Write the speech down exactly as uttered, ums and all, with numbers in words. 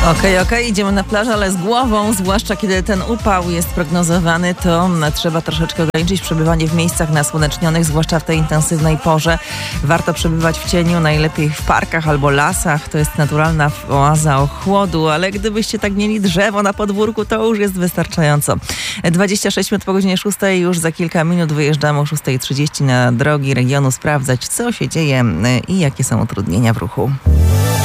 Okej, okej, idziemy na plażę, ale z głową, zwłaszcza kiedy ten upał jest prognozowany, to trzeba troszeczkę ograniczyć przebywanie w miejscach nasłonecznionych, zwłaszcza w tej intensywnej porze. Warto przebywać w cieniu, najlepiej w parkach albo lasach. To jest naturalna oaza ochłodu, ale gdybyście tak mieli drzewo na podwórku, to już jest wystarczająco. dwadzieścia sześć minut po godzinie szóstej, już za kilka minut wyjeżdżamy o szósta trzydzieści na drogi regionu sprawdzać, co się dzieje i jakie są utrudnienia w ruchu.